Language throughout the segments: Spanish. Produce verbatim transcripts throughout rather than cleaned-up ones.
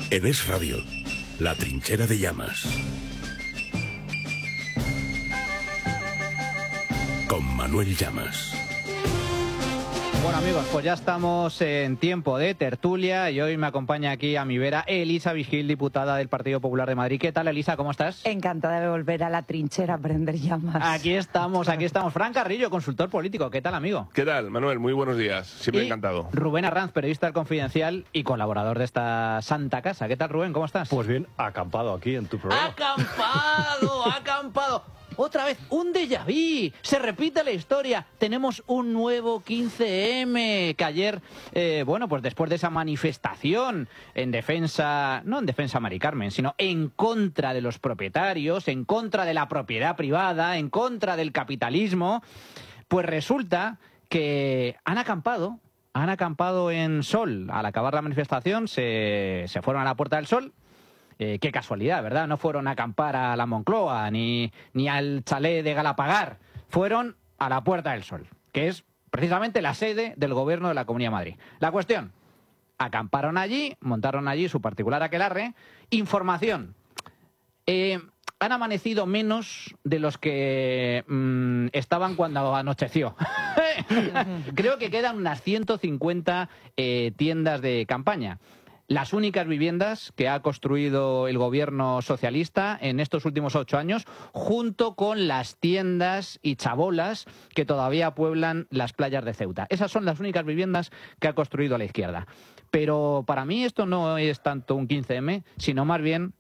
En Es Radio, La Trinchera de Llamas. Con Manuel Llamas. Bueno, amigos, pues ya estamos en tiempo de tertulia y hoy me acompaña aquí a mi vera Elisa Vigil, diputada del Partido Popular de Madrid. ¿Qué tal, Elisa? ¿Cómo estás? Encantada de volver a la trinchera a prender llamas. Aquí estamos, aquí estamos. Fran Carrillo, consultor político. ¿Qué tal, amigo? ¿Qué tal, Manuel? Muy buenos días. Siempre y encantado. Rubén Arranz, periodista del Confidencial y colaborador de esta santa casa. ¿Qué tal, Rubén? ¿Cómo estás? Pues bien, acampado aquí en tu programa. ¡Acampado! ¡Acampado! Otra vez, un déjà vu, se repite la historia, tenemos un nuevo quince eme, que ayer, eh, bueno, pues después de esa manifestación en defensa, no en defensa Mari Carmen, sino en contra de los propietarios, en contra de la propiedad privada, en contra del capitalismo, pues resulta que han acampado, han acampado en Sol. Al acabar la manifestación se, se fueron a la Puerta del Sol. Eh, qué casualidad, ¿verdad? No fueron a acampar a la Moncloa ni, ni al chalet de Galapagar. Fueron a la Puerta del Sol, que es precisamente la sede del gobierno de la Comunidad de Madrid. La cuestión, acamparon allí, montaron allí su particular aquelarre. Información, eh, han amanecido menos de los que mmm, estaban cuando anocheció. Creo que quedan unas ciento cincuenta eh, tiendas de campaña. Las únicas viviendas que ha construido el gobierno socialista en estos últimos ocho años, junto con las tiendas y chabolas que todavía pueblan las playas de Ceuta. Esas son las únicas viviendas que ha construido la izquierda. Pero para mí esto no es tanto un quince eme, sino más bien,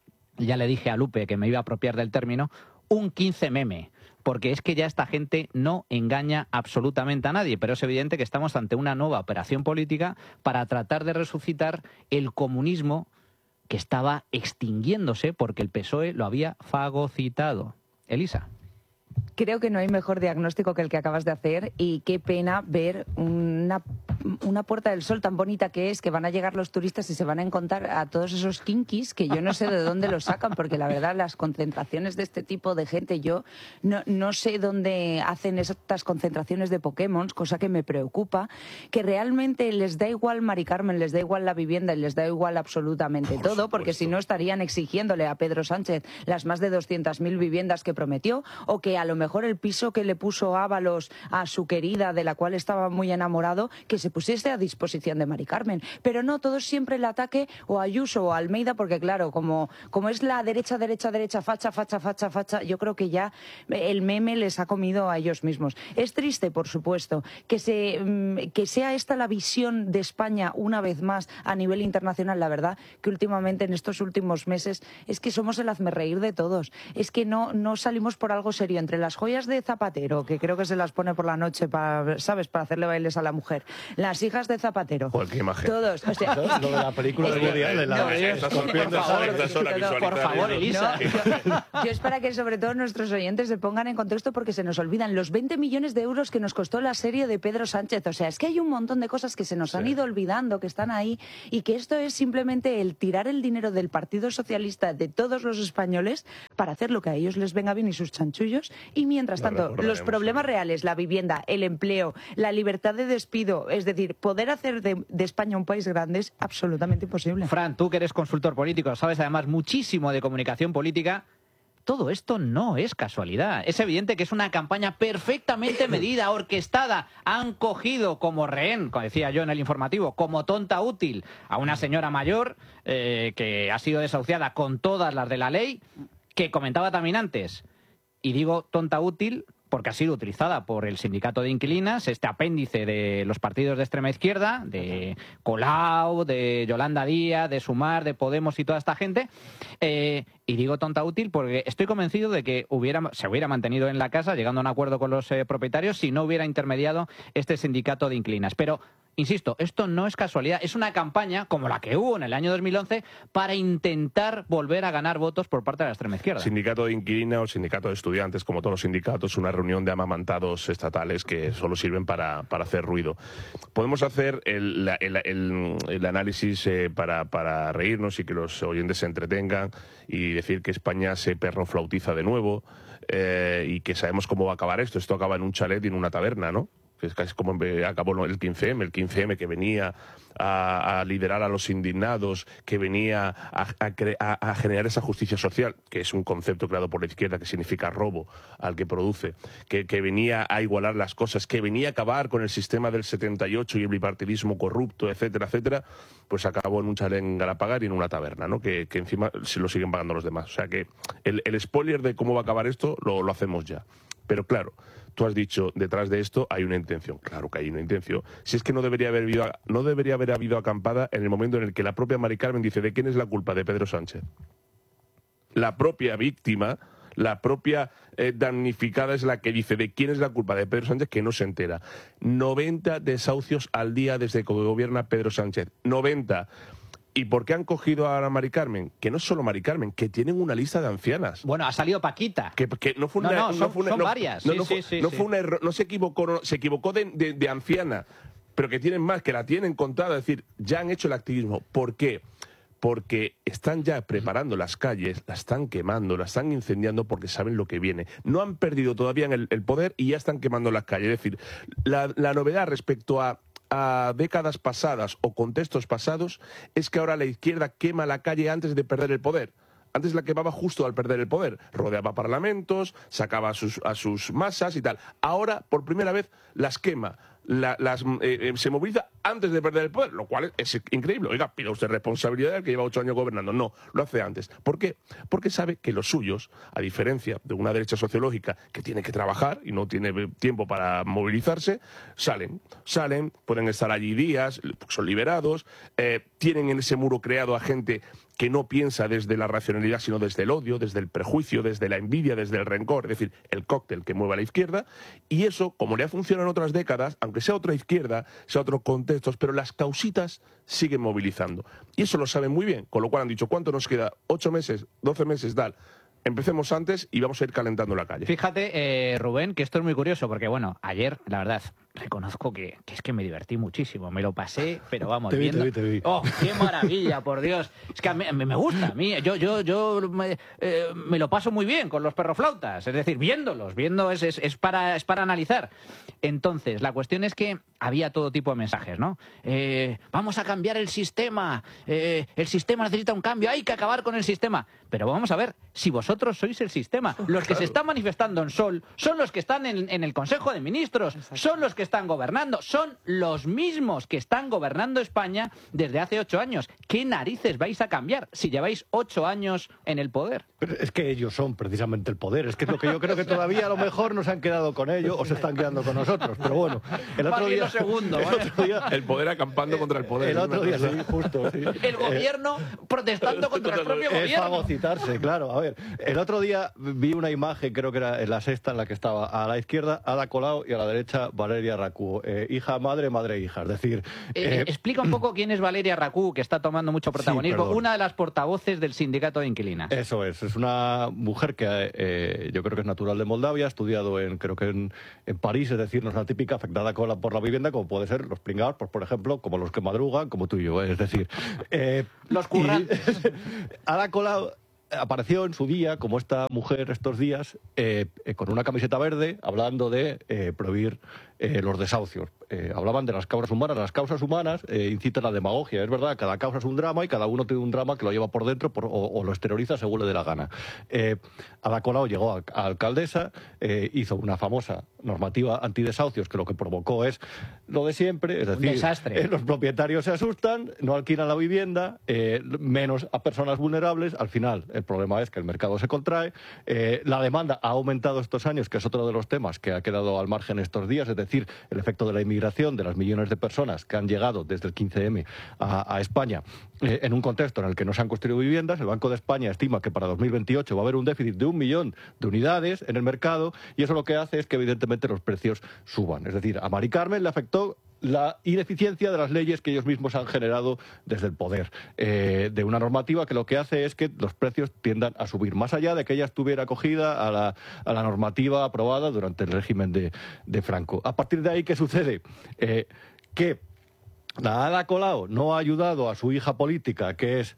ya le dije a Lupe que me iba a apropiar del término, un quince meme. Porque es que ya esta gente no engaña absolutamente a nadie, pero es evidente que estamos ante una nueva operación política para tratar de resucitar el comunismo que estaba extinguiéndose porque el P S O E lo había fagocitado. Elisa. Creo que no hay mejor diagnóstico que el que acabas de hacer y qué pena ver una, una Puerta del Sol tan bonita que es, que van a llegar los turistas y se van a encontrar a todos esos kinkis que yo no sé de dónde los sacan, porque la verdad las concentraciones de este tipo de gente, yo no, no sé dónde hacen estas concentraciones de Pokémon, cosa que me preocupa, que realmente les da igual Mari Carmen, les da igual la vivienda y les da igual absolutamente Por todo, supuesto. Porque si no estarían exigiéndole a Pedro Sánchez las más de doscientas mil viviendas que prometió, o que a lo mejor el piso que le puso Ábalos a su querida, de la cual estaba muy enamorado, que se pusiese a disposición de Mari Carmen. Pero no, todo es siempre el ataque o a Ayuso o a Almeida, porque claro, como, como es la derecha, derecha, derecha, facha, facha, facha, facha, yo creo que ya el meme les ha comido a ellos mismos. Es triste, por supuesto, que, se, que sea esta la visión de España una vez más a nivel internacional. La verdad que últimamente, en estos últimos meses, es que somos el hazmerreír de todos. Es que no, no salimos por algo serio. Entre las joyas de Zapatero, que creo que se las pone por la noche para, ¿sabes?, para hacerle bailes a la mujer. Las hijas de Zapatero. Joder, qué imagen. Todos. O sea, Lo de la película de Woody Allen, la No, de estas los son- escorpión de por favor, sangre. estas son a Por visualizar favor, eso. Elisa. No, yo es para que sobre todo nuestros oyentes se pongan en contexto, porque se nos olvidan los veinte millones de euros que nos costó la serie de Pedro Sánchez. O sea, es que hay un montón de cosas que se nos Sí. han ido olvidando, que están ahí, y que esto es simplemente el tirar el dinero del Partido Socialista de todos los españoles para hacer lo que a ellos les venga bien y sus chanchullos, y mientras Lo tanto recordaremos, los problemas sí. reales, la vivienda, el empleo, la libertad de despido, es decir, poder hacer de, de España un país grande es absolutamente imposible. Fran, tú que eres consultor político, sabes además muchísimo de comunicación política. Todo esto no es casualidad. Es evidente que es una campaña perfectamente medida, orquestada. Han cogido como rehén, como decía yo en el informativo, como tonta útil a una señora mayor eh, que ha sido desahuciada con todas las de la ley, que comentaba también antes. Y digo tonta útil porque ha sido utilizada por el sindicato de inquilinas, este apéndice de los partidos de extrema izquierda, de Colau, de Yolanda Díaz, de Sumar, de Podemos y toda esta gente. Eh, y digo tonta útil porque estoy convencido de que hubiera, se hubiera mantenido en la casa, llegando a un acuerdo con los eh, propietarios, si no hubiera intermediado este sindicato de inquilinas. Pero insisto, esto no es casualidad, es una campaña como la que hubo en el año dos mil once para intentar volver a ganar votos por parte de la extrema izquierda. Sindicato de inquilinos o sindicato de estudiantes, como todos los sindicatos, una reunión de amamantados estatales que solo sirven para, para hacer ruido. Podemos hacer el, la- el, el- el análisis eh, para, para reírnos y que los oyentes se entretengan y decir que España se perroflautiza de nuevo eh, y que sabemos cómo va a acabar esto. Esto acaba en un chalet y en una taberna, ¿no? que es casi como acabó el quince eme, el quince eme que venía a, a liderar a los indignados, que venía a, a, a generar esa justicia social, que es un concepto creado por la izquierda que significa robo al que produce, que, que venía a igualar las cosas, que venía a acabar con el sistema del setenta y ocho y el bipartidismo corrupto, etcétera, etcétera, pues acabó en un chalet en Galapagar y en una taberna, ¿no? Que, que encima se lo siguen pagando los demás. O sea que el, el spoiler de cómo va a acabar esto lo, lo hacemos ya. Pero claro, tú has dicho, detrás de esto hay una intención. Claro que hay una intención. Si es que no debería haber habido, no debería haber habido acampada en el momento en el que la propia Mari Carmen dice, ¿de quién es la culpa? De Pedro Sánchez. La propia víctima, la propia eh, damnificada es la que dice, ¿de quién es la culpa? De Pedro Sánchez, que no se entera. noventa desahucios al día desde que gobierna Pedro Sánchez. noventa. ¿Y por qué han cogido a Mari Carmen? Que no es solo Mari Carmen, que tienen una lista de ancianas. Bueno, ha salido Paquita. Que, que no fue una, no, no, no son, fue una, son no, varias. No, sí, no, sí, fue, sí, no sí. fue un error, no se equivocó, no, se equivocó de, de, de anciana, pero que tienen más, que la tienen contada. Es decir, ya han hecho el activismo. ¿Por qué? Porque están ya preparando las calles, las están quemando, las están incendiando porque saben lo que viene. No han perdido todavía el, el poder y ya están quemando las calles. Es decir, la, la novedad respecto a a décadas pasadas o contextos pasados es que ahora la izquierda quema la calle antes de perder el poder. Antes la quemaba justo al perder el poder. Rodeaba parlamentos, sacaba a sus, a sus masas y tal. Ahora, por primera vez, las quema. La, las, eh, eh, se moviliza antes de perder el poder, lo cual es, es increíble. Oiga, pida usted responsabilidad del que lleva ocho años gobernando. No, lo hace antes. ¿Por qué? Porque sabe que los suyos, a diferencia de una derecha sociológica que tiene que trabajar y no tiene tiempo para movilizarse, salen, salen, pueden estar allí días, son liberados, eh, tienen en ese muro creado a gente que no piensa desde la racionalidad, sino desde el odio, desde el prejuicio, desde la envidia, desde el rencor, es decir, el cóctel que mueve a la izquierda, y eso, como le ha funcionado en otras décadas, aunque sea otra izquierda, sea otros contextos, pero las causitas siguen movilizando. Y eso lo saben muy bien, con lo cual han dicho, ¿cuánto nos queda? ¿Ocho meses? ¿Doce meses? Tal. Empecemos antes y vamos a ir calentando la calle. Fíjate, eh, Rubén, que esto es muy curioso, porque bueno, ayer, la verdad, reconozco que, que es que me divertí muchísimo, me lo pasé, pero vamos, te vi, viendo... te vi, te vi. ¡Oh, qué maravilla, por Dios! Es que a mí, a mí me gusta, a mí, yo, yo, yo me, eh, me lo paso muy bien con los perroflautas, es decir, viéndolos, viendo es, es, es, para, es para analizar. Entonces, la cuestión es que había todo tipo de mensajes, ¿no? Eh, vamos a cambiar el sistema, eh, el sistema necesita un cambio, hay que acabar con el sistema. Pero vamos a ver, si vosotros sois el sistema, los que Claro. se están manifestando en Sol son los que están en, en el Consejo de Ministros, Exacto. son los que están gobernando, son los mismos que están gobernando España desde hace ocho años. ¿Qué narices vais a cambiar si lleváis ocho años en el poder? Pero es que ellos son precisamente el poder. Es que es lo que yo creo que todavía a lo mejor nos han quedado con ellos o se están quedando con nosotros. Pero bueno, el otro día... Segundo, el, otro día el poder acampando contra el poder. El otro día, sí, justo. Sí. El gobierno eh, protestando contra el propio es gobierno. fagocitarse, claro. A ver, el otro día vi una imagen, creo que era en La Sexta, en la que estaba a la izquierda Ada Colau y a la derecha Valeria Racú. Eh, hija, madre, madre, hija. Es decir... Eh, eh, explica un poco quién es Valeria Racú, que está tomando mucho protagonismo. Sí, una de las portavoces del sindicato de inquilinas. Eso es. Es una mujer que eh, yo creo que es natural de Moldavia, ha estudiado en, creo que en, en París, es decir, no es una típica afectada con la, por la vivienda, como puede ser los pringados, pues, por ejemplo, como los que madrugan, como tú y yo. Es decir... Eh, los currantes. Ada Colau apareció en su día, como esta mujer estos días, eh, eh, con una camiseta verde, hablando de eh, prohibir eh, los desahucios. Eh, hablaban de las causas humanas. Las causas humanas eh, incitan a la demagogia. Es verdad, cada causa es un drama y cada uno tiene un drama que lo lleva por dentro por, o, o lo exterioriza según le dé la gana. Eh, Ada Colau llegó a, a alcaldesa, eh, hizo una famosa normativa antidesahucios que lo que provocó es lo de siempre, es decir, un desastre. Eh, los propietarios se asustan, no alquilan la vivienda, eh, menos a personas vulnerables. Al final, el problema es que el mercado se contrae, eh, la demanda ha aumentado estos años, que es otro de los temas que ha quedado al margen estos días, es decir, el efecto de la inmigración, de las millones de personas que han llegado desde el quince eme a, a España, eh, en un contexto en el que no se han construido viviendas. El Banco de España estima que para dos mil veintiocho va a haber un déficit de un millón de unidades en el mercado, y eso lo que hace es que evidentemente los precios suban. Es decir, a Mari Carmen le afectó la ineficiencia de las leyes que ellos mismos han generado desde el poder, eh, de una normativa que lo que hace es que los precios tiendan a subir, más allá de que ella estuviera acogida a la, a la normativa aprobada durante el régimen de, de Franco. A partir de ahí, ¿qué sucede? Eh, que la Ada Colau no ha ayudado a su hija política, que es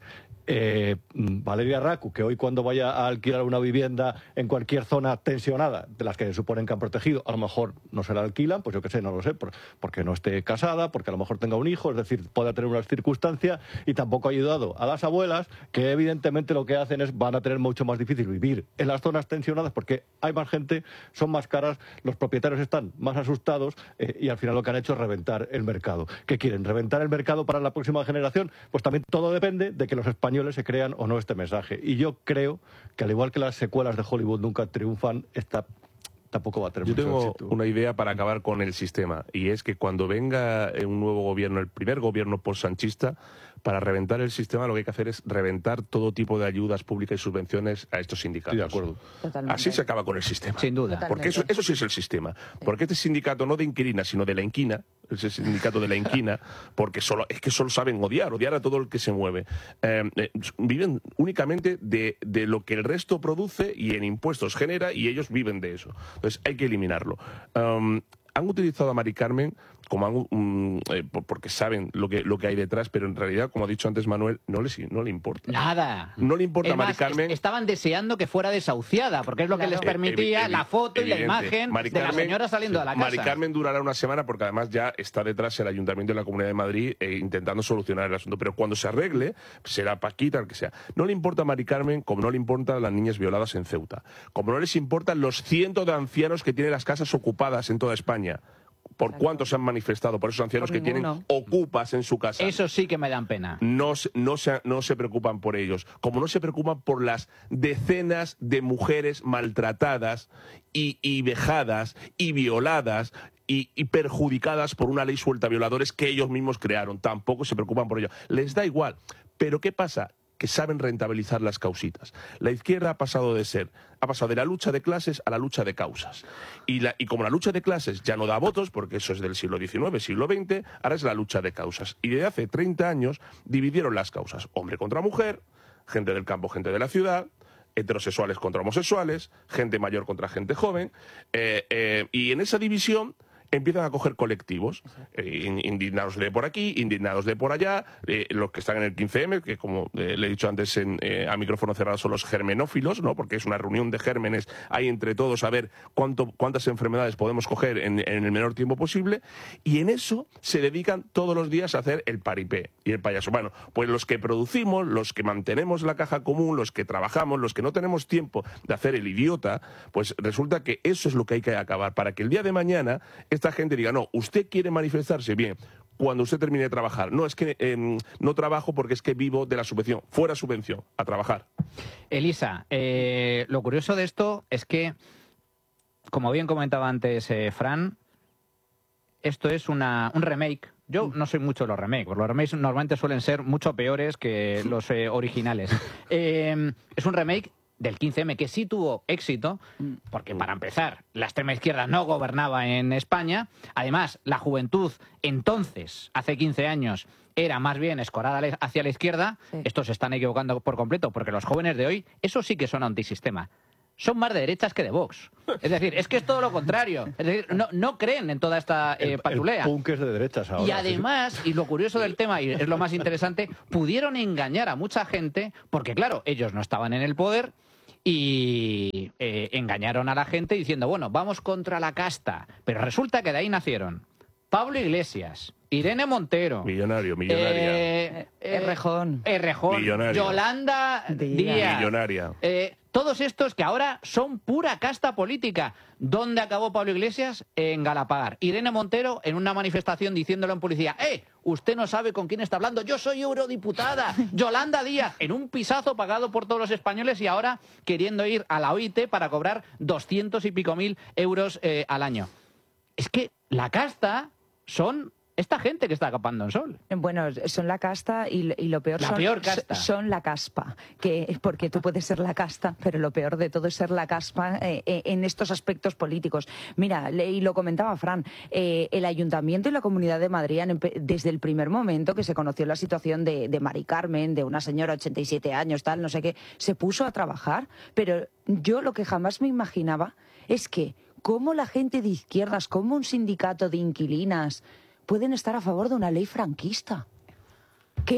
eh, Valeria Racu, que hoy cuando vaya a alquilar una vivienda en cualquier zona tensionada, de las que suponen que han protegido, a lo mejor no se la alquilan, pues yo qué sé, no lo sé, por, porque no esté casada, porque a lo mejor tenga un hijo, es decir, pueda tener una circunstancia, y tampoco ha ayudado a las abuelas, que evidentemente lo que hacen es, van a tener mucho más difícil vivir en las zonas tensionadas porque hay más gente, son más caras, los propietarios están más asustados eh, y al final lo que han hecho es reventar el mercado. ¿Qué quieren? ¿Reventar el mercado para la próxima generación? Pues también todo depende de que los españoles se crean o no este mensaje. Y yo creo que al igual que las secuelas de Hollywood nunca triunfan, esta tampoco va a tener Yo mucho tengo éxito. una idea para acabar con el sistema, y es que cuando venga un nuevo gobierno, el primer gobierno post-sanchista, para reventar el sistema lo que hay que hacer es reventar todo tipo de ayudas públicas y subvenciones a estos sindicatos. Estoy de acuerdo. Totalmente. Así se acaba con el sistema. Sin duda. Totalmente. Porque eso, eso sí es el sistema. Porque este sindicato no de inquilinas, sino de la inquina, ese sindicato de la inquina, porque solo, es que solo saben odiar, odiar a todo el que se mueve. Eh, eh, viven únicamente de, de lo que el resto produce y en impuestos genera, y ellos viven de eso. Entonces hay que eliminarlo. Um, han utilizado a Mari Carmen como han, um, eh, porque saben lo que, lo que hay detrás, pero en realidad, como ha dicho antes Manuel, no, les, no le importa. Nada. No le importa Es a Mari más, Carmen. est- estaban deseando que fuera desahuciada, porque es lo que Claro. les permitía Evi- la foto y la evidente. imagen Mari de la Carmen- señora saliendo de la casa. Mari Carmen durará una semana porque además ya está detrás el Ayuntamiento de la Comunidad de Madrid eh, intentando solucionar el asunto. Pero cuando se arregle, será Paquita, el que sea. No le importa a Mari Carmen como no le importan las niñas violadas en Ceuta. Como no les importan los cientos de ancianos que tienen las casas ocupadas en toda España. ¿Por Exacto. cuántos se han manifestado? Por esos ancianos Por que tienen ninguno. ocupas en su casa. Eso sí que me dan pena. No, se- no, se, no se preocupan por ellos, como no se preocupan por las decenas de mujeres maltratadas y, y vejadas y violadas y, y perjudicadas por una ley suelta a violadores que ellos mismos crearon. Tampoco se preocupan por ello. Les da igual. Pero ¿qué pasa? Que saben rentabilizar las causitas. La izquierda ha pasado de ser, ha pasado de la lucha de clases a la lucha de causas. Y, la, y como la lucha de clases ya no da votos, porque eso es del siglo diecinueve, siglo veinte, ahora es la lucha de causas. Y desde hace treinta años dividieron las causas. Hombre contra mujer, gente del campo, gente de la ciudad, heterosexuales contra homosexuales, gente mayor contra gente joven. Eh, eh, y en esa división empiezan a coger colectivos, eh, in- indignados de por aquí, indignados de por allá, eh, los que están en el quince eme, que como eh, le he dicho antes en, eh, a micrófono cerrado son los germenófilos, ¿no? Porque es una reunión de gérmenes, hay entre todos a ver cuánto, cuántas enfermedades podemos coger en, en el menor tiempo posible, y en eso se dedican todos los días a hacer el paripé y el payaso. Bueno, pues los que producimos, los que mantenemos la caja común, los que trabajamos, los que no tenemos tiempo de hacer el idiota, pues resulta que eso es lo que hay que acabar, para que el día de mañana esta gente diga, no, usted quiere manifestarse, bien, cuando usted termine de trabajar. No, es que eh, no trabajo porque es que vivo de la subvención. Fuera subvención, a trabajar. Elisa, eh, lo curioso de esto es que, como bien comentaba antes eh, Fran, esto es una, un remake. Yo no soy mucho de los remakes, porque los remakes normalmente suelen ser mucho peores que los eh, originales. Eh, es un remake del quince eme que sí tuvo éxito, porque para empezar, la extrema izquierda no gobernaba en España. Además, la juventud entonces, hace quince años, era más bien escorada hacia la izquierda. Sí. Estos se están equivocando por completo, porque los jóvenes de hoy, eso sí que son antisistema. Son más de derechas que de Vox. Es decir, es que es todo lo contrario. Es decir, no, no creen en toda esta eh, El- patulea. El punk es de derechas ahora. Y además, y lo curioso del tema, y es lo más interesante, pudieron engañar a mucha gente, porque claro, ellos no estaban en el poder, y eh, engañaron a la gente diciendo, bueno, vamos contra la casta. Pero resulta que de ahí nacieron Pablo Iglesias, Irene Montero, Millonario, millonaria. eh, eh, Errejón. Errejón, Millonario. Yolanda Díaz. Díaz, Millonaria. eh, todos estos que ahora son pura casta política. ¿Dónde acabó Pablo Iglesias? En Galapagar. Irene Montero en una manifestación diciéndole a un policía, ¡eh! Usted no sabe con quién está hablando, yo soy eurodiputada. Yolanda Díaz, en un pisazo pagado por todos los españoles y ahora queriendo ir a la O I T para cobrar doscientos y pico mil euros eh, al año. Es que la casta son esta gente que está acapando en sol. Bueno, son la casta y, y lo peor La son, peor casta. son la caspa, que porque tú puedes ser la casta, pero lo peor de todo es ser la caspa eh, eh, en estos aspectos políticos. Mira, le- y lo comentaba Fran, eh, el Ayuntamiento y la Comunidad de Madrid han empe- desde el primer momento que se conoció la situación de, de Mari Carmen, de una señora de ochenta y siete años, tal, no sé qué, se puso a trabajar, pero yo lo que jamás me imaginaba es que cómo la gente de izquierdas, cómo un sindicato de inquilinas pueden estar a favor de una ley franquista. ¿Qué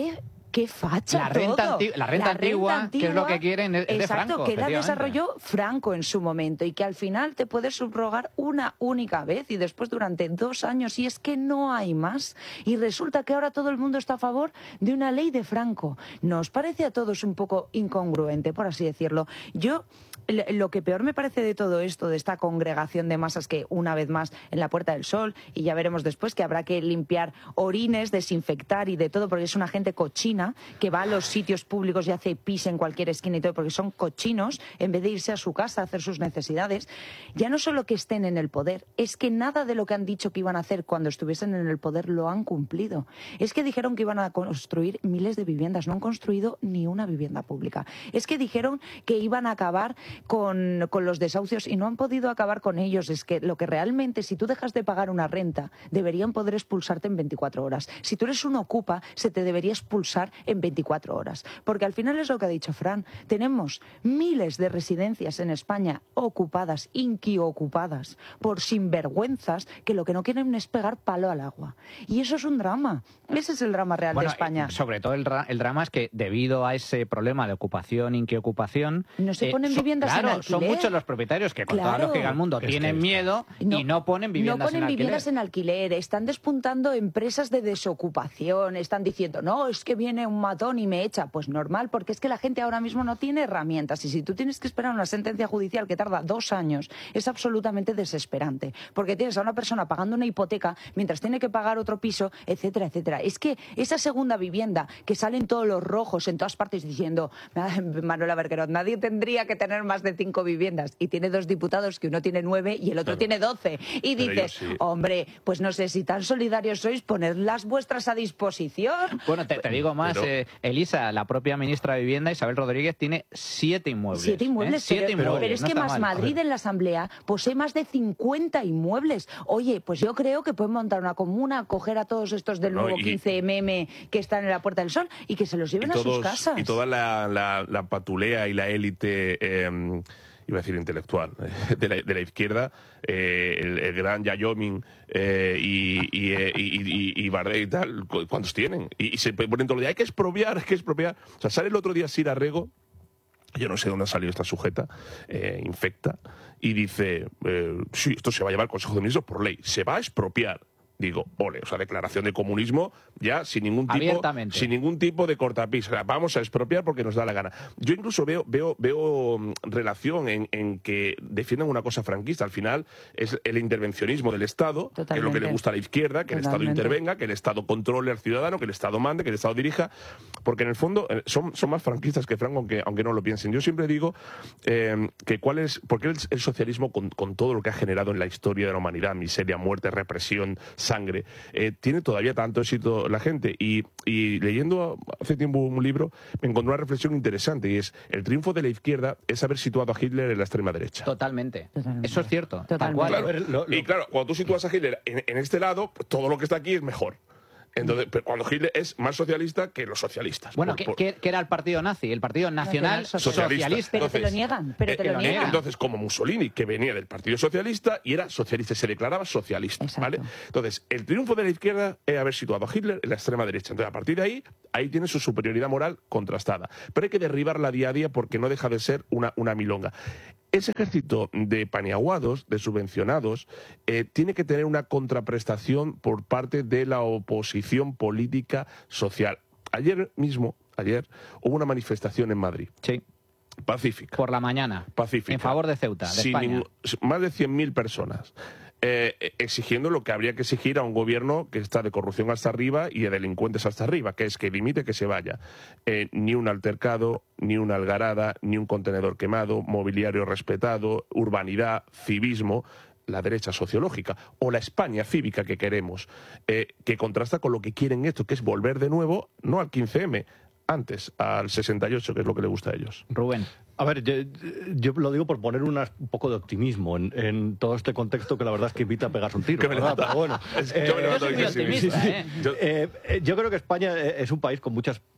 qué facha La renta, todo. antigua, la renta, la antigua, renta antigua, que es lo que quieren, es de exacto, Franco. que la efectivamente. desarrolló Franco en su momento y que al final te puedes subrogar una única vez y después durante dos años, y es que no hay más. Y resulta que ahora todo el mundo está a favor de una ley de Franco. ¿Nos parece a todos un poco incongruente, por así decirlo? Yo, lo que peor me parece de todo esto, de esta congregación de masas que una vez más en la Puerta del Sol, y ya veremos después que habrá que limpiar orines, desinfectar y de todo, porque es una gente cochina que va a los sitios públicos y hace pis en cualquier esquina y todo, porque son cochinos, en vez de irse a su casa a hacer sus necesidades. Ya no solo que estén en el poder, es que nada de lo que han dicho que iban a hacer cuando estuviesen en el poder lo han cumplido. Es que dijeron que iban a construir miles de viviendas, no han construido ni una vivienda pública. Es que dijeron que iban a acabar Con, con los desahucios y no han podido acabar con ellos. Es que lo que realmente, si tú dejas de pagar una renta, deberían poder expulsarte en veinticuatro horas. Si tú eres un ocupa, se te debería expulsar en veinticuatro horas. Porque al final es lo que ha dicho Fran. Tenemos miles de residencias en España ocupadas, inquiocupadas, por sinvergüenzas que lo que no quieren es pegar palo al agua. Y eso es un drama. Ese es el drama real bueno, de España. Sobre todo el, el drama es que debido a ese problema de ocupación, inquiocupación... No se eh, ponen so, viviendas Claro, en alquiler. son muchos los propietarios que con Claro. toda la lógica del mundo Es tienen que- miedo No, y no ponen viviendas no ponen en alquiler. viviendas en alquiler, están despuntando empresas de desocupación, están diciendo, no, es que viene un matón y me echa. Pues normal, porque es que la gente ahora mismo no tiene herramientas y si tú tienes que esperar una sentencia judicial que tarda dos años, es absolutamente desesperante, porque tienes a una persona pagando una hipoteca mientras tiene que pagar otro piso, etcétera, etcétera. Es que esa segunda vivienda que salen todos los rojos en todas partes diciendo, Manuela Berquerot, nadie tendría que tener más de cinco viviendas y tiene dos diputados que uno tiene nueve y el otro Claro. tiene doce. Y Pero dices, ellos sí. hombre, pues no sé si tan solidarios sois, poned las vuestras a disposición. Bueno, te, te digo más, Pero- eh, Elisa, la propia ministra de Vivienda, Isabel Rodríguez, tiene siete inmuebles. Siete inmuebles, ¿eh? Siete pero, inmuebles, pero es no que está Más mal. Madrid en la Asamblea posee más de cincuenta inmuebles. Oye, pues yo creo que pueden montar una comuna, coger a todos estos del No, nuevo y- quince eme eme que están en la Puerta del Sol y que se los lleven y a sus todos- casas. Y toda la, la- la patulea y la élite, eh, iba a decir intelectual, de la, de la izquierda, eh, el, el gran Yayomín eh, y, y, eh, y, y, y Bardet y tal, cu- ¿cuántos tienen? Y, y se ponen todo el día, hay que expropiar, hay que expropiar. O sea, sale el otro día Sira Rego, yo no sé dónde ha salido esta sujeta, eh, infecta, y dice, eh, sí, esto se va a llevar al Consejo de Ministros por ley, se va a expropiar. Digo, ole, o sea, declaración de comunismo ya sin ningún tipo, Abiertamente. sin ningún tipo de cortapis. O sea, vamos a expropiar porque nos da la gana. Yo incluso veo, veo, veo mm, relación en, en que defiendan una cosa franquista. Al final es el intervencionismo del Estado, que es lo que Totalmente. le gusta a la izquierda, que el Estado Totalmente. intervenga, que el Estado controle al ciudadano, que el Estado mande, que el Estado dirija, porque en el fondo eh, son, son más franquistas que Franco, aunque, aunque no lo piensen. Yo siempre digo eh, que cuál es, ¿por qué el, el socialismo, con, con todo lo que ha generado en la historia de la humanidad, miseria, muerte, represión, sangre, eh, tiene todavía tanto éxito la gente? Y, y leyendo hace tiempo un libro, me encontré una reflexión interesante, y es, el triunfo de la izquierda es haber situado a Hitler en la extrema derecha. Totalmente. Totalmente. Eso es cierto. Tal Totalmente. cual. Claro, A ver, lo- lo- y claro, cuando tú sitúas a Hitler en, en este lado, pues todo lo que está aquí es mejor. Entonces, pero cuando Hitler es más socialista que los socialistas. Bueno, Por- ¿qué, por- qué- qué era el partido nazi? El Partido Nacional Nacional Socialista. Pero te lo niegan, pero te eh, lo eh, niegan. Entonces, como Mussolini, que venía del Partido Socialista y era socialista, se declaraba socialista, Exacto. ¿vale? Entonces, el triunfo de la izquierda es haber situado a Hitler en la extrema derecha. Entonces, a partir de ahí, ahí tiene su superioridad moral contrastada. Pero hay que derribarla día a día porque no deja de ser una, una milonga. Ese ejército de paniaguados, de subvencionados, eh, tiene que tener una contraprestación por parte de la oposición política social. Ayer mismo, ayer, hubo una manifestación en Madrid, Sí, pacífica. por la mañana. Pacífica. En favor de Ceuta, de Sin España. ningún- más de cien mil personas. Eh, exigiendo lo que habría que exigir a un gobierno que está de corrupción hasta arriba y de delincuentes hasta arriba, que es que limite que se vaya. Eh, ni un altercado, ni una algarada, ni un contenedor quemado, mobiliario respetado, urbanidad, civismo, la derecha sociológica o la España cívica que queremos, eh, que contrasta con lo que quieren esto, que es volver de nuevo, no al quince eme, antes, al sesenta y ocho, que es lo que le gusta a ellos. Rubén. A ver, yo, yo lo digo por poner una- un poco de optimismo en, en todo este contexto que la verdad es que invita a pegarse un tiro. Que me ¿verdad? levanta. Pero bueno, Es- eh, yo me levanto soy muy diciendo, sí, optimista, sí, sí. ¿eh? Yo- Eh, eh, yo creo que España eh, es un país con muchas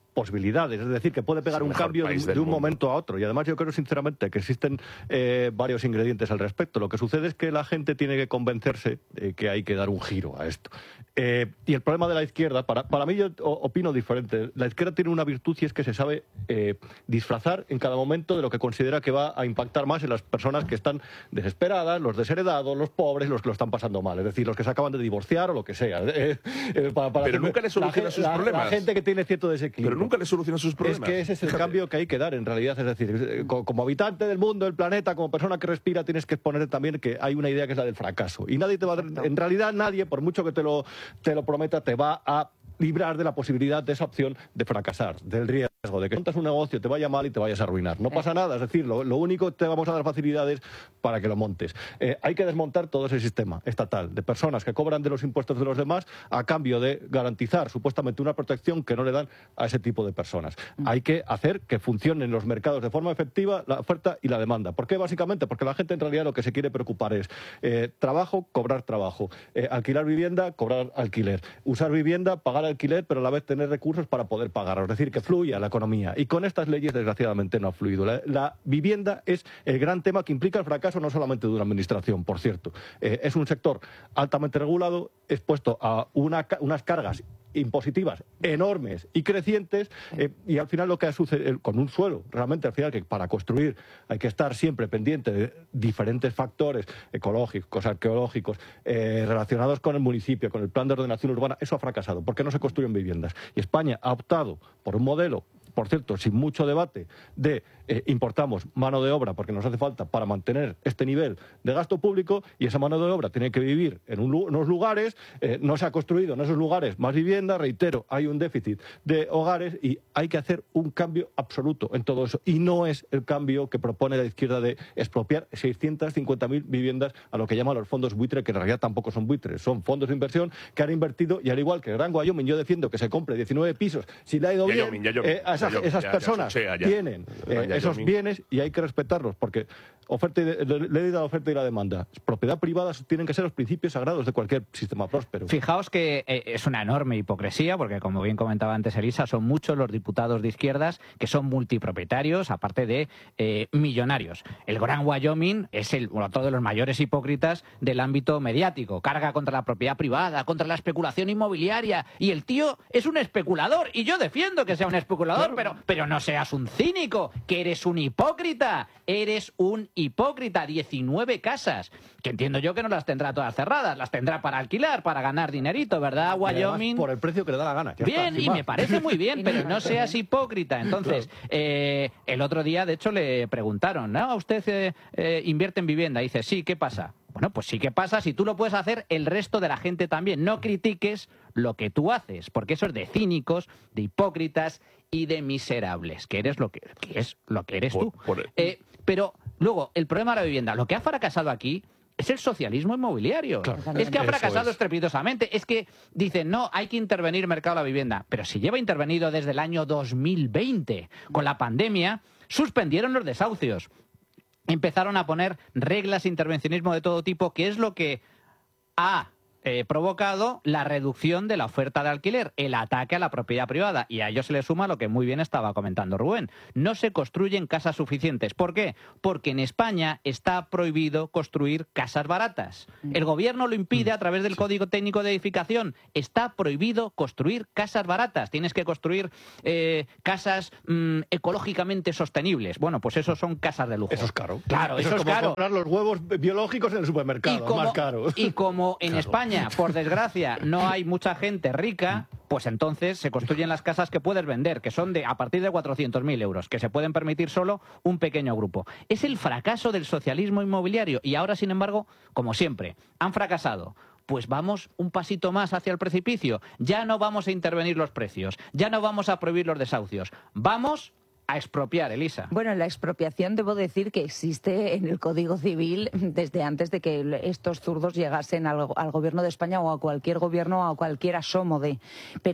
posibilidades, es decir, que puede pegar Es el un mejor cambio de, país un- del de un mundo. momento a otro. Y además yo creo sinceramente que existen eh, varios ingredientes al respecto. Lo que sucede es que la gente tiene que convencerse de que hay que dar un giro a esto. Eh, y el problema de la izquierda, para, para mí yo o- opino diferente. La izquierda tiene una virtud y es que se sabe eh, disfrazar en cada momento de lo que considera que va a impactar más en las personas que están desesperadas, los desheredados, los pobres, los que lo están pasando mal. Es decir, los que se acaban de divorciar o lo que sea. Eh, eh, para- para Pero hacer- nunca le soluciona la, sus la- problemas. La gente que tiene cierto desequilibrio. Pero nunca le soluciona sus problemas. Es que ese es el cambio que hay que dar en realidad. Es decir, eh, co- como habitante del mundo, del planeta, como persona que respira, tienes que exponer también que hay una idea que es la del fracaso. Y nadie te va a dar- en realidad nadie, por mucho que te lo, te lo prometa, te va a librar de la posibilidad de esa opción de fracasar, del riesgo, de que montas un negocio, te vaya mal y te vayas a arruinar. No pasa nada, es decir, lo, lo único que te vamos a dar facilidades para que lo montes. Eh, hay que desmontar todo ese sistema estatal de personas que cobran de los impuestos de los demás a cambio de garantizar supuestamente una protección que no le dan a ese tipo de personas. Hay que hacer que funcionen los mercados de forma efectiva la oferta y la demanda. ¿Por qué? Básicamente porque la gente en realidad lo que se quiere preocupar es eh, trabajo, cobrar trabajo, eh, alquilar vivienda, cobrar alquiler, usar vivienda, pagar alquiler, pero a la vez tener recursos para poder pagar, es decir, que fluya la economía. Y con estas leyes, desgraciadamente, no ha fluido. La, la vivienda es el gran tema que implica el fracaso no solamente de una administración, por cierto. Eh, es un sector altamente regulado, expuesto a una, unas cargas impositivas enormes y crecientes, eh, y al final lo que ha sucedido con un suelo, realmente al final que para construir hay que estar siempre pendiente de diferentes factores ecológicos, arqueológicos, eh, relacionados con el municipio, con el plan de ordenación urbana. Eso ha fracasado, porque no se construyen viviendas. Y España ha optado por un modelo, por cierto, sin mucho debate, de eh, importamos mano de obra porque nos hace falta para mantener este nivel de gasto público, y esa mano de obra tiene que vivir en un, unos lugares, eh, no se ha construido en esos lugares más vivienda, reitero, hay un déficit de hogares y hay que hacer un cambio absoluto en todo eso. Y no es el cambio que propone la izquierda de expropiar seiscientas cincuenta mil viviendas a lo que llaman los fondos buitre, que en realidad tampoco son buitres, son fondos de inversión que han invertido, y al igual que el Gran Wyoming, yo defiendo que se compre diecinueve pisos, si le ha ido bien, Wyoming, ya Wyoming, eh, a esas, ya Wyoming, esas ya- ya personas Sochea, ya. tienen eh, Ya esos Wyoming. bienes y hay que respetarlos, porque oferta y de- le- ley de la oferta y la demanda, propiedad privada, tienen que ser los principios sagrados de cualquier sistema próspero. Fijaos que eh, es una enorme hipocresía, porque como bien comentaba antes Elisa, son muchos los diputados de izquierdas que son multipropietarios, aparte de eh, millonarios. El Gran Wyoming es el, otro de los mayores hipócritas del ámbito mediático. Carga contra la propiedad privada, contra la especulación inmobiliaria, y el tío es un especulador, y yo defiendo que sea un especulador, pero, pero no seas un cínico, que eres un hipócrita, eres un hipócrita. diecinueve casas, que entiendo yo que no las tendrá todas cerradas, las tendrá para alquilar, para ganar dinerito, ¿verdad, Y además, Wyoming? por el precio que le da la gana. Ya Bien, está, sin y más. me parece muy bien, pero no seas hipócrita. Entonces, eh, el otro día, de hecho, le preguntaron, ¿no? ¿Usted eh, eh, invierte en vivienda? Y dice, sí, ¿qué pasa? Bueno, pues sí que pasa, si tú lo puedes hacer, el resto de la gente también. No critiques lo que tú haces, porque eso es de cínicos, de hipócritas y de miserables, que eres lo que, que es lo que eres Por- tú. por- Eh, pero luego, el problema de la vivienda, lo que ha fracasado aquí es el socialismo inmobiliario. Claro. Es que ha Eso fracasado es. estrepitosamente. Es que dicen, no, hay que intervenir el mercado de la vivienda. Pero si lleva intervenido desde el año dos mil veinte, con la pandemia, suspendieron los desahucios. Empezaron a poner reglas de intervencionismo de todo tipo, que es lo que ha eh, provocado la reducción de la oferta de alquiler, el ataque a la propiedad privada. Y a ello se le suma lo que muy bien estaba comentando Rubén. No se construyen casas suficientes. ¿Por qué? Porque en España está prohibido construir casas baratas. El gobierno lo impide a través del Código Técnico de Edificación. Está prohibido construir casas baratas. Tienes que construir eh, casas mm, ecológicamente sostenibles. Bueno, pues eso son casas de lujo. Eso es caro. Claro, eso, es es como caro. comprar los huevos biológicos en el supermercado, Y como, más caro. y como en Claro. España, por desgracia, no hay mucha gente rica, pues entonces se construyen las casas que puedes vender, que son de a partir de cuatrocientos mil euros, que se pueden permitir solo un pequeño grupo. Es el fracaso del socialismo inmobiliario y ahora, sin embargo, como siempre, han fracasado. Pues vamos un pasito más hacia el precipicio. Ya no vamos a intervenir los precios, ya no vamos a prohibir los desahucios. Vamos a expropiar, Elisa. Bueno, la expropiación debo decir que existe en el Código Civil desde antes de que estos zurdos llegasen al, al gobierno de España o a cualquier gobierno o a cualquier asomo de... Pero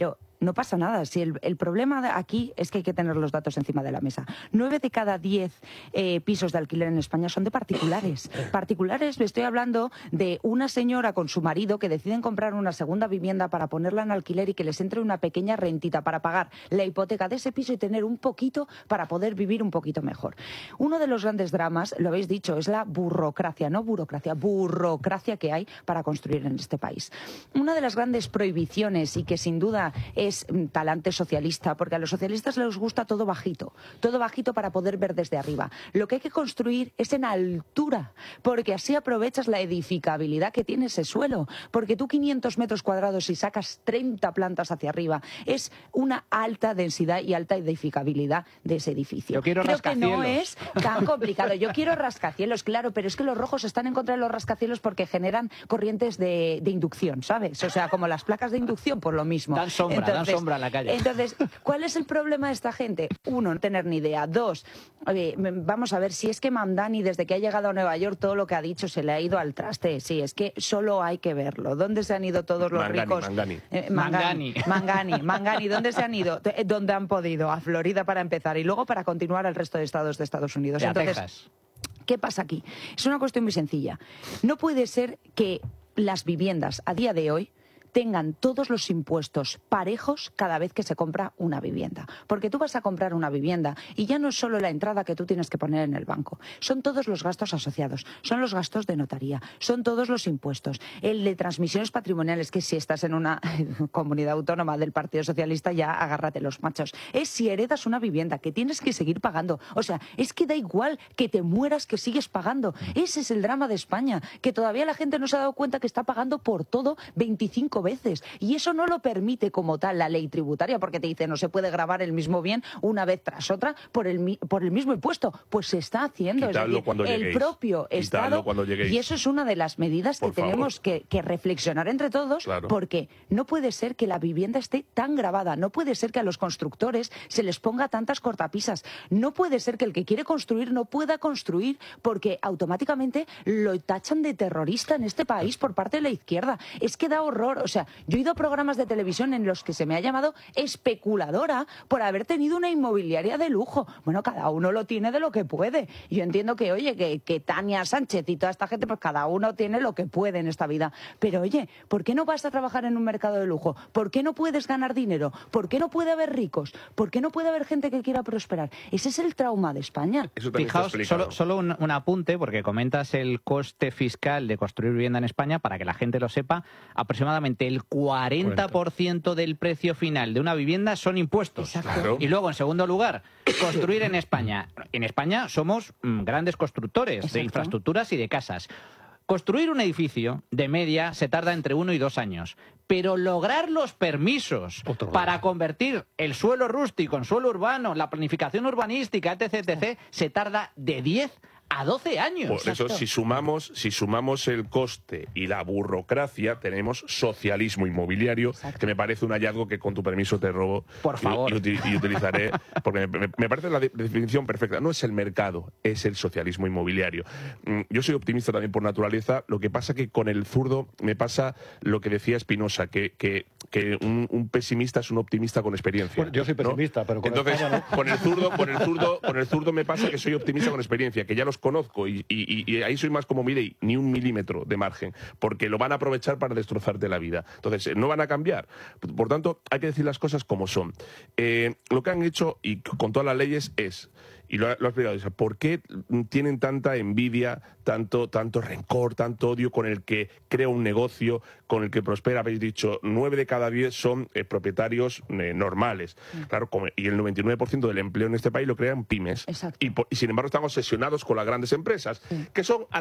no pasa nada. Si el, el problema de aquí es que hay que tener los datos encima de la mesa. Nueve de cada diez eh, pisos de alquiler en España son de particulares. Particulares, me estoy hablando de una señora con su marido que deciden comprar una segunda vivienda para ponerla en alquiler y que les entre una pequeña rentita para pagar la hipoteca de ese piso y tener un poquito para poder vivir un poquito mejor. Uno de los grandes dramas, lo habéis dicho, es la burocracia, no burocracia, burocracia que hay para construir en este país. Una de las grandes prohibiciones y que sin duda es talante socialista, porque a los socialistas les gusta todo bajito, todo bajito para poder ver desde arriba. Lo que hay que construir es en altura, porque así aprovechas la edificabilidad que tiene ese suelo, porque tú quinientos metros cuadrados y sacas treinta plantas hacia arriba, es una alta densidad y alta edificabilidad de ese edificio. Yo quiero Creo que no rascacielos. es tan complicado. Yo quiero rascacielos, claro, pero es que los rojos están en contra de los rascacielos porque generan corrientes de, de inducción, ¿sabes? O sea, como las placas de inducción, por lo mismo. Dan sombra, entonces, dan sombra en la calle. Entonces, ¿cuál es el problema de esta gente? Uno, no tener ni idea. Dos, oye, vamos a ver, si es que Mamdani, desde que ha llegado a Nueva York, todo lo que ha dicho se le ha ido al traste. Sí, es que solo hay que verlo. ¿Dónde se han ido todos los Mangani, ricos? Mangani. Eh, Mangani. Mangani, Mangani. ¿Dónde se han ido? Eh, ¿Dónde han podido? A Florida para empezar y luego para continuar al resto de estados de Estados Unidos. De a Entonces, Texas. ¿qué pasa aquí? Es una cuestión muy sencilla. No puede ser que las viviendas a día de hoy tengan todos los impuestos parejos cada vez que se compra una vivienda. Porque tú vas a comprar una vivienda y ya no es solo la entrada que tú tienes que poner en el banco, son todos los gastos asociados, son los gastos de notaría, son todos los impuestos, el de transmisiones patrimoniales, que si estás en una comunidad autónoma del Partido Socialista ya agárrate los machos. Es si heredas una vivienda que tienes que seguir pagando. O sea, es que da igual que te mueras que sigues pagando. Ese es el drama de España, que todavía la gente no se ha dado cuenta que está pagando por todo veinticinco veces. Y eso no lo permite como tal la ley tributaria, porque te dice no se puede gravar el mismo bien una vez tras otra por el, por el mismo impuesto. Pues se está haciendo. Quitadlo es decir, cuando el lleguéis. propio Quitadlo Estado. cuando lleguéis. Y eso es una de las medidas Por que tenemos que, que reflexionar entre todos, Claro. porque no puede ser que la vivienda esté tan grabada, no puede ser que a los constructores se les ponga tantas cortapisas, no puede ser que el que quiere construir no pueda construir porque automáticamente lo tachan de terrorista en este país por parte de la izquierda. Es que da horror. O sea, yo he ido a programas de televisión en los que se me ha llamado especuladora por haber tenido una inmobiliaria de lujo. Bueno, cada uno lo tiene de lo que puede. Yo entiendo que, oye, que, que Tania Sánchez y toda esta gente, pues cada uno tiene lo que puede en esta vida. Pero, oye, ¿por qué no vas a trabajar en un mercado de lujo? ¿Por qué no puedes ganar dinero? ¿Por qué no puede haber ricos? ¿Por qué no puede haber gente que quiera prosperar? Ese es el trauma de España. Eso también está Fijaos, explicado. solo, solo un, un apunte, porque comentas el coste fiscal de construir vivienda en España, para que la gente lo sepa, aproximadamente el cuarenta por ciento del precio final de una vivienda son impuestos. Exacto. Claro. Y luego, en segundo lugar, construir en España. En España somos mm, grandes constructores Exacto. de infraestructuras y de casas. Construir un edificio, de media, se tarda entre uno y dos años. Pero lograr los permisos Otro para rollo. convertir el suelo rústico en suelo urbano, la planificación urbanística, etc, etc, se tarda de diez a doce años. Por eso, si sumamos, si sumamos el coste y la burocracia, tenemos socialismo inmobiliario, Exacto. que me parece un hallazgo que, con tu permiso, te robo Por y- favor. y, uti- y utilizaré, porque me, me- me parece la de- definición perfecta. No es el mercado, es el socialismo inmobiliario. Mm, Yo soy optimista también por naturaleza, lo que pasa que con el zurdo me pasa lo que decía Spinoza, que, que, que un, un pesimista es un optimista con experiencia. Bueno, yo soy ¿no? pesimista, pero con Entonces, España no. con el zurdo, con el zurdo, con el zurdo me pasa que soy optimista con experiencia, que ya los conozco y, y- y ahí soy más como Milei, ni un milímetro de margen, porque lo van a aprovechar para destrozarte la vida. Entonces, eh, no van a cambiar. Por tanto, hay que decir las cosas como son. Eh, lo que han hecho, y con todas las leyes, es, y lo, ha- lo has explicado, Isa, ¿por qué tienen tanta envidia, tanto, tanto rencor, tanto odio con el que crea un negocio, con el que prospera? Habéis dicho, nueve de cada diez son eh, propietarios eh, normales. Claro, como- y el noventa y nueve por ciento del empleo en este país lo crean pymes. Exacto. Y, por- y sin embargo están obsesionados con las grandes empresas, que son